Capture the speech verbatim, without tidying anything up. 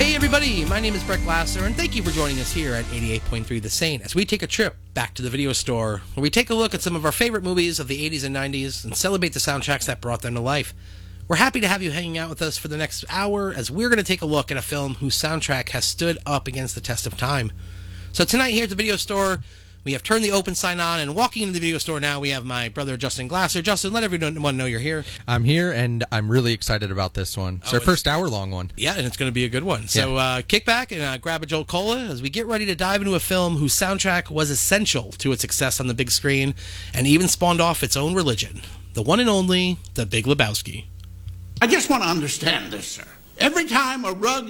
Hey everybody, my name is Brett Glasser, and thank you for joining us here at eighty-eight point three The Saint as we take a trip back to the video store, where we take a look at some of our favorite movies of the eighties and nineties and celebrate the soundtracks that brought them to life. We're happy to have you hanging out with us for the next hour as we're going to take a look at a film whose soundtrack has stood up against the test of time. So tonight here at the video store, we have turned the open sign on, and walking into the video store now, we have my brother Justin Glasser. Justin, let everyone know you're here. I'm here, and I'm really excited about this one. It's oh, our first hour-long one. Yeah, and it's going to be a good one. So yeah. uh, kick back and uh, grab a Jolt Cola as we get ready to dive into a film whose soundtrack was essential to its success on the big screen and even spawned off its own religion. The one and only The Big Lebowski. I just want to understand this, sir. Every time a rug